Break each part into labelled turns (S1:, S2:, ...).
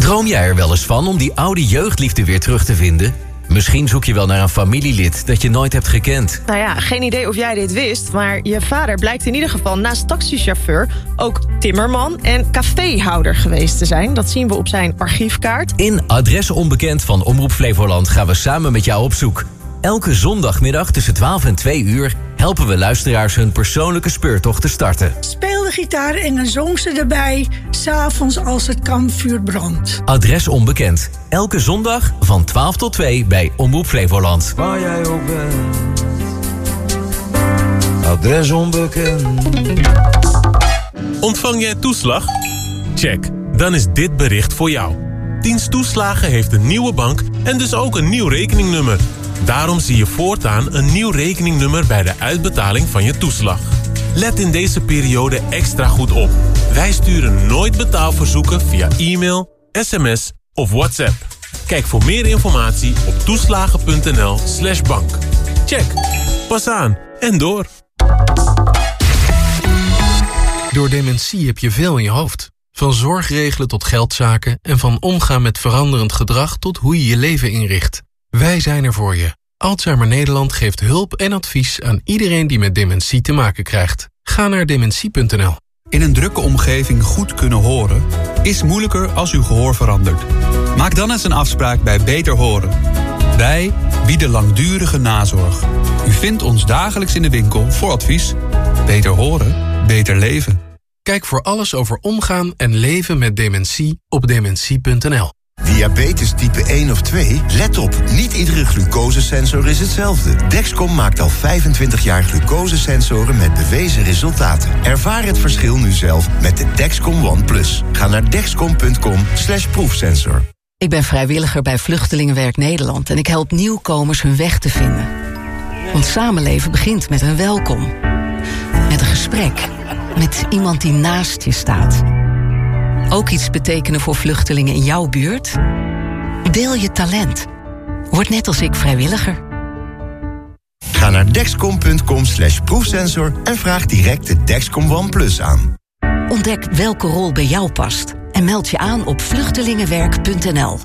S1: Droom jij er wel eens van om die oude jeugdliefde weer terug te vinden? Misschien zoek je wel naar een familielid dat je nooit hebt gekend.
S2: Nou ja, geen idee of jij dit wist, maar je vader blijkt in ieder geval naast taxichauffeur ook timmerman en caféhouder geweest te zijn. Dat zien we op zijn archiefkaart.
S1: In Adres Onbekend van Omroep Flevoland gaan we samen met jou op zoek. Elke zondagmiddag tussen 12 en 2 uur helpen we luisteraars hun persoonlijke speurtocht te starten.
S3: Speel de gitaar en dan zong ze erbij, 's avonds als het kampvuur brandt.
S1: Adres Onbekend. Elke zondag van 12 tot 2 bij Omroep Flevoland.
S4: Waar jij ook bent. Adres Onbekend.
S5: Ontvang jij toeslag? Check. Dan is dit bericht voor jou. Dienst Toeslagen heeft een nieuwe bank en dus ook een nieuw rekeningnummer. Daarom zie je voortaan een nieuw rekeningnummer bij de uitbetaling van je toeslag. Let in deze periode extra goed op. Wij sturen nooit betaalverzoeken via e-mail, sms of WhatsApp. Kijk voor meer informatie op toeslagen.nl/bank. Check. Pas aan en door.
S6: Door dementie heb je veel in je hoofd. Van zorgregelen tot geldzaken en van omgaan met veranderend gedrag tot hoe je je leven inricht. Wij zijn er voor je. Alzheimer Nederland geeft hulp en advies aan iedereen die met dementie te maken krijgt. Ga naar dementie.nl.
S7: In een drukke omgeving goed kunnen horen is moeilijker als uw gehoor verandert. Maak dan eens een afspraak bij Beter Horen. Wij bieden langdurige nazorg. U vindt ons dagelijks in de winkel voor advies. Beter horen, beter leven.
S6: Kijk voor alles over omgaan en leven met dementie op dementie.nl.
S8: Diabetes type 1 of 2? Let op, niet iedere glucosesensor is hetzelfde. Dexcom maakt al 25 jaar glucosesensoren met bewezen resultaten. Ervaar het verschil nu zelf met de Dexcom One Plus. Ga naar dexcom.com/proefsensor.
S9: Ik ben vrijwilliger bij Vluchtelingenwerk Nederland en ik help nieuwkomers hun weg te vinden. Want samenleven begint met een welkom. Met een gesprek. Met iemand die naast je staat. Ook iets betekenen voor vluchtelingen in jouw buurt? Deel je talent. Word net als ik vrijwilliger.
S8: Ga naar dexcom.com/proefsensor en vraag direct de Dexcom One Plus aan.
S9: Ontdek welke rol bij jou past en meld je aan op vluchtelingenwerk.nl.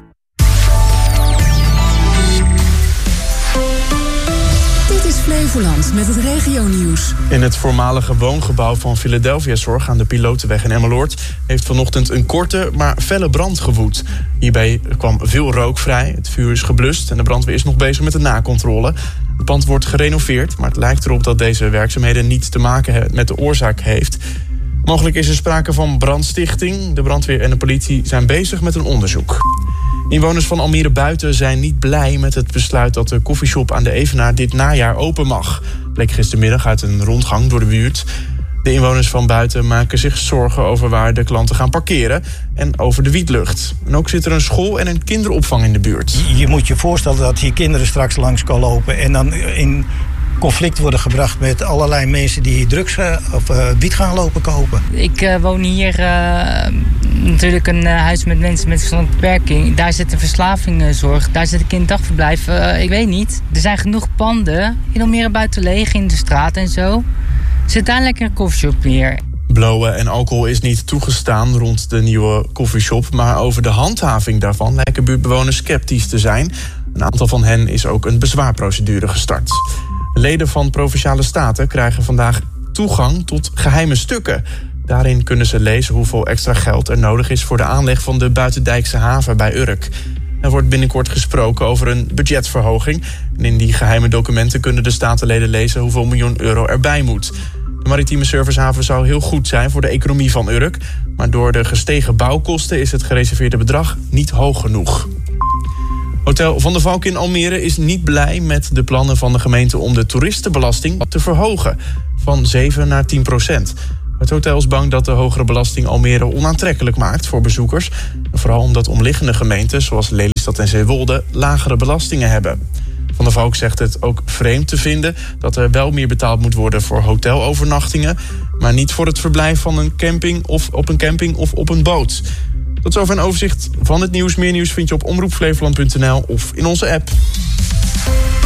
S10: Dit is Flevoland met het regionieuws.
S11: In het voormalige woongebouw van Philadelphia Zorg aan de Pilotenweg in Emmeloord heeft vanochtend een korte, maar felle brand gewoed. Hierbij kwam veel rook vrij, het vuur is geblust en de brandweer is nog bezig met de nakontrole. Het pand wordt gerenoveerd, maar het lijkt erop dat deze werkzaamheden niets te maken met de oorzaak heeft. Mogelijk is er sprake van brandstichting. De brandweer en de politie zijn bezig met een onderzoek. Inwoners van Almere Buiten zijn niet blij met het besluit dat de koffieshop aan de Evenaar dit najaar open mag. Bleek gistermiddag uit een rondgang door de buurt. De inwoners van Buiten maken zich zorgen over waar de klanten gaan parkeren en over de wietlucht. En ook zit er een school en een kinderopvang in de buurt.
S12: Je moet je voorstellen dat hier kinderen straks langs kan lopen en dan in conflict worden gebracht met allerlei mensen die hier drugs of wiet gaan lopen kopen.
S13: Ik woon hier natuurlijk een huis met mensen met verstandelijke beperking. Daar zit een verslavingszorg, daar zit een kinddagverblijf. Ik weet niet. Er zijn genoeg panden in Almere Buiten leeg in de straat en zo. Zit daar lekker een koffieshop neer.
S11: Blowen en alcohol is niet toegestaan rond de nieuwe koffieshop, maar over de handhaving daarvan lijken buurtbewoners sceptisch te zijn. Een aantal van hen is ook een bezwaarprocedure gestart. Leden van Provinciale Staten krijgen vandaag toegang tot geheime stukken. Daarin kunnen ze lezen hoeveel extra geld er nodig is voor de aanleg van de Buitendijkse haven bij Urk. Er wordt binnenkort gesproken over een budgetverhoging. En in die geheime documenten kunnen de statenleden lezen hoeveel miljoen euro erbij moet. De maritieme servicehaven zou heel goed zijn voor de economie van Urk. Maar door de gestegen bouwkosten is het gereserveerde bedrag niet hoog genoeg. Hotel Van der Valk in Almere is niet blij met de plannen van de gemeente om de toeristenbelasting te verhogen van 7 naar 10%. Het hotel is bang dat de hogere belasting Almere onaantrekkelijk maakt voor bezoekers. Vooral omdat omliggende gemeenten, zoals Lelystad en Zeewolde, lagere belastingen hebben. Van der Valk zegt het ook vreemd te vinden dat er wel meer betaald moet worden voor hotelovernachtingen, maar niet voor het verblijf van een camping of op een boot. Tot zover een overzicht van het nieuws. Meer nieuws vind je op omroepflevoland.nl of in onze app.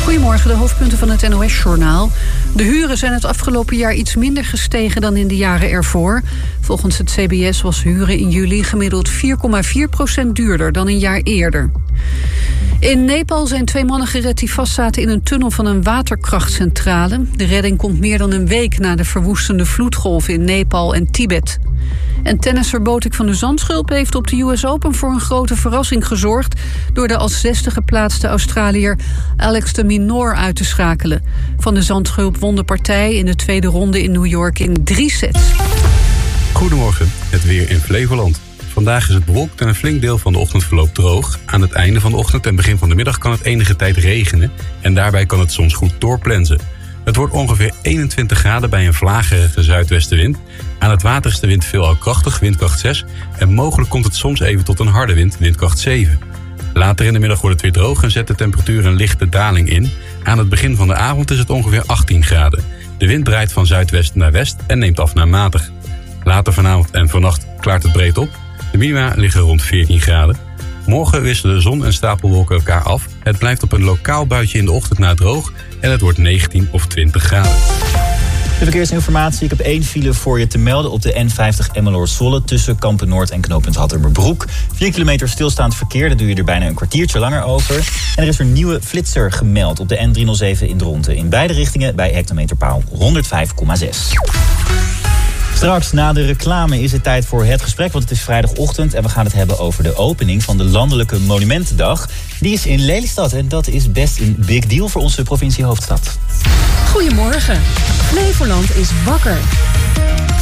S14: Goedemorgen, de hoofdpunten van het NOS-journaal. De huren zijn het afgelopen jaar iets minder gestegen dan in de jaren ervoor. Volgens het CBS was huren in juli gemiddeld 4,4% duurder dan een jaar eerder. In Nepal zijn 2 mannen gered die vastzaten in een tunnel van een waterkrachtcentrale. De redding komt meer dan een week na de verwoestende vloedgolven in Nepal en Tibet. En tennisser Botik van de Zandschulp heeft op de US Open voor een grote verrassing gezorgd door de als 6e geplaatste Australiër Alex de Minaur uit te schakelen. Van de Zandschulp won de partij in de tweede ronde in New York in 3 sets.
S15: Goedemorgen, het weer in Flevoland. Vandaag is het bewolkt en een flink deel van de ochtend verloopt droog. Aan het einde van de ochtend en begin van de middag kan het enige tijd regenen en daarbij kan het soms goed doorplensen. Het wordt ongeveer 21 graden bij een vlagerige zuidwestenwind. Aan het water is de wind veelal krachtig, windkracht 6. En mogelijk komt het soms even tot een harde wind, windkracht 7. Later in de middag wordt het weer droog en zet de temperatuur een lichte daling in. Aan het begin van de avond is het ongeveer 18 graden. De wind draait van zuidwest naar west en neemt af naar matig. Later vanavond en vannacht klaart het breed op. De minima liggen rond 14 graden. Morgen wisselen zon en stapelwolken elkaar af. Het blijft op een lokaal buitje in de ochtend na droog en het wordt 19 of 20 graden.
S16: De verkeersinformatie. Ik heb 1 file voor je te melden op de N50 Emmeloord-Zwolle tussen Kampen-Noord en knooppunt Hattermerbroek. 4 kilometer stilstaand verkeer, daar doe je er bijna een kwartiertje langer over. En er is een nieuwe flitser gemeld op de N307 in Dronten. In beide richtingen bij hectometerpaal 105,6. Straks na de reclame is het tijd voor het gesprek, want het is vrijdagochtend en we gaan het hebben over de opening van de Landelijke Monumentendag. Die is in Lelystad en dat is best een big deal voor onze provinciehoofdstad.
S10: Goedemorgen. Flevoland is wakker.